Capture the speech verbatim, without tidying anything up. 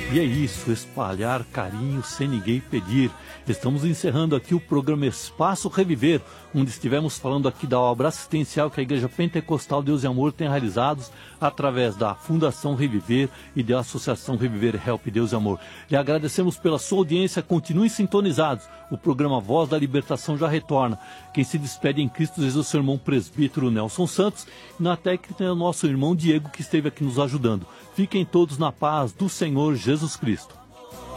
E é isso, espalhar carinho sem ninguém pedir. Estamos encerrando aqui o programa Espaço Reviver, onde estivemos falando aqui da obra assistencial que a Igreja Pentecostal Deus e Amor tem realizado através da Fundação Reviver e da Associação Reviver Help Deus e Amor. E agradecemos pela sua audiência, continuem sintonizados. O programa Voz da Libertação já retorna. Quem se despede em Cristo Jesus é o seu irmão presbítero Nelson Santos, e na técnica é o nosso irmão Diego, que esteve aqui nos ajudando. Fiquem todos na paz do Senhor Jesus Cristo.